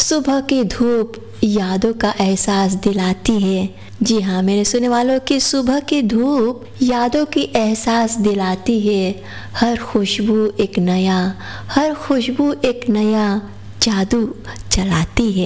सुबह की धूप यादों का एहसास दिलाती है। जी हाँ मेरे सुनने वालों की सुबह की धूप यादों की एहसास दिलाती है। हर खुशबू एक नया जादू चलाती है।